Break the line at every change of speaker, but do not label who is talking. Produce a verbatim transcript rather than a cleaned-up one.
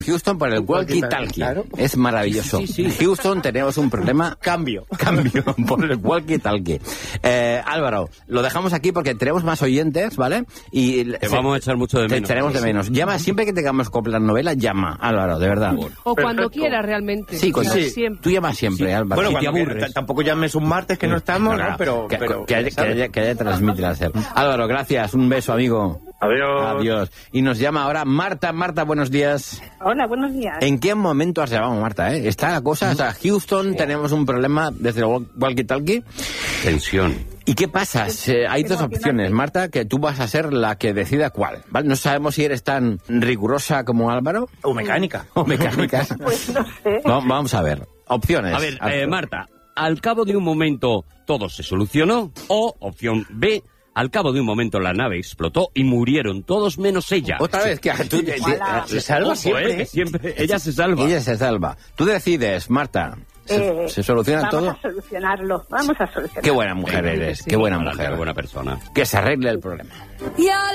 Houston por el walkie-talkie. Claro. Es maravilloso. Sí, sí, sí. Houston, tenemos un problema.
Cambio.
Cambio por el walkie-talkie. Eh, Álvaro, lo dejamos aquí porque tenemos más oyentes, ¿vale? Y
te se, vamos a echar mucho de menos.
Te echaremos de menos. Llama, siempre que tengamos coplas novelas, llama, Álvaro, de verdad.
O cuando quiera, realmente.
Sí, con, sí. Siempre. Tú llamas siempre, sí. Álvaro.
Bueno,
si
cuando te aburres. Tampoco llames un martes que no estamos, ¿no? ¿no? Pero,
que,
pero
que, haya, que, haya, que haya transmitir a hacer. Álvaro, gracias. Un beso, amigo.
Adiós.
Adiós. Y nos llama ahora Marta. Marta, buenos días.
Hola, buenos días.
¿En qué momento has llamado, Marta? ¿eh? Está la cosa, o sea, Houston, oh. tenemos un problema desde el walkie-talkie.
Tensión.
¿Y qué pasa? Eh, hay dos opciones, Marta, que tú vas a ser la que decida cuál, ¿vale? No sabemos si eres tan rigurosa como Álvaro.
O mecánica.
O mecánica.
Pues no sé.
No, vamos a ver. Opciones.
A ver, eh, Marta, al cabo de un momento todo se solucionó, o opción B, al cabo de un momento la nave explotó y murieron todos menos ella.
Otra vez, que tú te,
se, se salva siempre,
eh, siempre. Ella se salva.
Ella se salva. Tú decides, Marta. ¿Se,
eh,
¿se soluciona
vamos
todo?
Vamos a solucionarlo. Vamos a solucionarlo.
Qué buena mujer eres. Sí. Qué buena mujer.
Qué buena persona.
Que se arregle el problema.